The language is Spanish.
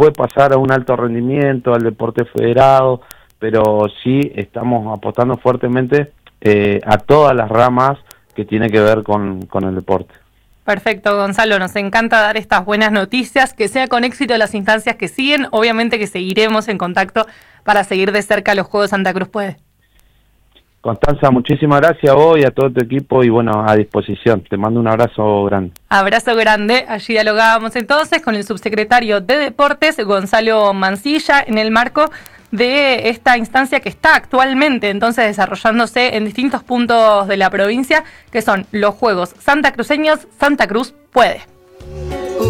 puede pasar a un alto rendimiento, al deporte federado, pero sí estamos apostando fuertemente a todas las ramas que tiene que ver con el deporte. Perfecto, Gonzalo, nos encanta dar estas buenas noticias, que sea con éxito las instancias que siguen, obviamente que seguiremos en contacto para seguir de cerca los Juegos Santa Cruz Puede. Constanza, muchísimas gracias a vos y a todo tu equipo y bueno, a disposición. Te mando un abrazo grande. Abrazo grande. Allí dialogábamos entonces con el subsecretario de Deportes, Gonzalo Mancilla, en el marco de esta instancia que está actualmente entonces desarrollándose en distintos puntos de la provincia, que son los Juegos Santacruceños Santa Cruz Puede.